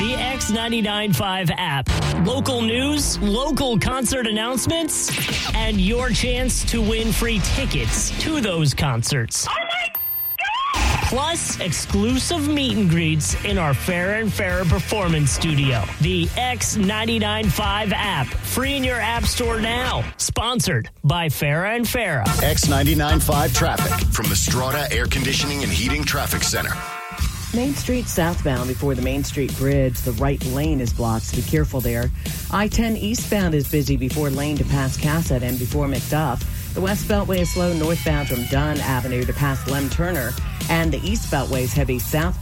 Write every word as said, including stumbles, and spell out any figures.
The X ninety-nine point five app. Local news, local concert announcements, and your chance to win free tickets to those concerts. Oh my God! Plus, exclusive meet and greets in our Farrah and Farrah Performance Studio. The X ninety-nine point five app. Free in your app store now. Sponsored by Farrah and Farrah. X ninety-nine point five traffic from the Strata Air Conditioning and Heating Traffic Center. Main Street southbound before the Main Street Bridge. The right lane is blocked, so be careful there. I ten eastbound is busy before Lane to pass Cassett and before McDuff. The West Beltway is slow northbound from Dunn Avenue to past Lem Turner. And the East Beltway is heavy south.